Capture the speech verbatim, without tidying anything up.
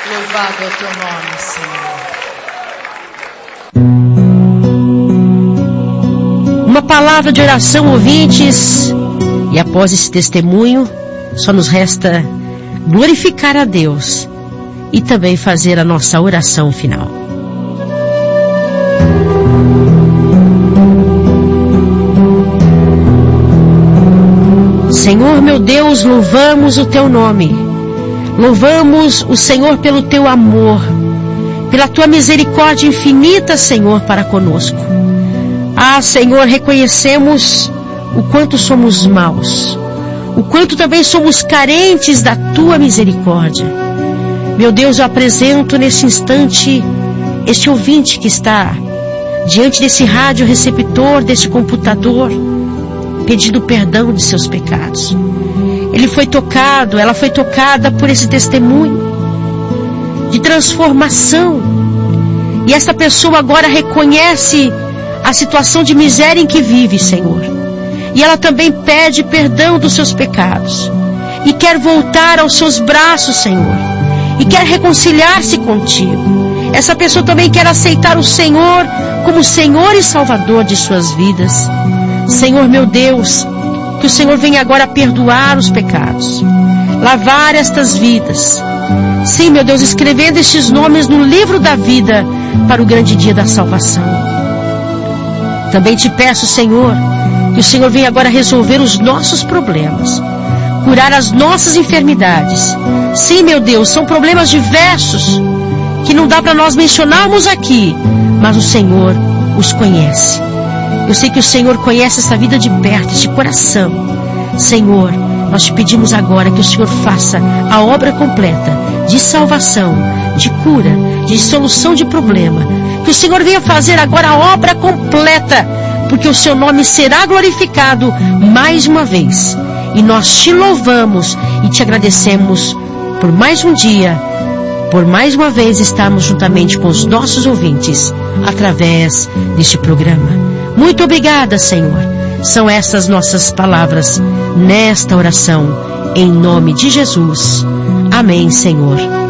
Louvado é o teu nome, Senhor. Uma palavra de oração, ouvintes, e após esse testemunho, só nos resta glorificar a Deus e também fazer a nossa oração final. Senhor meu Deus, louvamos o teu nome. Louvamos o Senhor pelo teu amor, pela tua misericórdia infinita, Senhor, para conosco. Ah, Senhor, reconhecemos o quanto somos maus, o quanto também somos carentes da tua misericórdia. Meu Deus, eu apresento nesse instante este ouvinte que está diante desse rádio receptor, desse computador, pedindo perdão de seus pecados. Ele foi tocado, ela foi tocada por esse testemunho de transformação. E essa pessoa agora reconhece a situação de miséria em que vive, Senhor. E ela também pede perdão dos seus pecados. E quer voltar aos seus braços, Senhor. E quer reconciliar-se contigo. Essa pessoa também quer aceitar o Senhor como Senhor e Salvador de suas vidas. Senhor meu Deus, que o Senhor venha agora perdoar os pecados, lavar estas vidas. Sim, meu Deus, escrevendo estes nomes no livro da vida para o grande dia da salvação. Também te peço, Senhor, que o Senhor venha agora resolver os nossos problemas, curar as nossas enfermidades. Sim, meu Deus, são problemas diversos que não dá para nós mencionarmos aqui, mas o Senhor os conhece. Eu sei que o Senhor conhece essa vida de perto, esse coração. Senhor, nós te pedimos agora que o Senhor faça a obra completa de salvação, de cura, de solução de problema. Que o Senhor venha fazer agora a obra completa, porque o seu nome será glorificado mais uma vez. E nós te louvamos e te agradecemos por mais um dia, por mais uma vez estarmos juntamente com os nossos ouvintes através deste programa. Muito obrigada, Senhor. São essas nossas palavras nesta oração, em nome de Jesus. Amém, Senhor.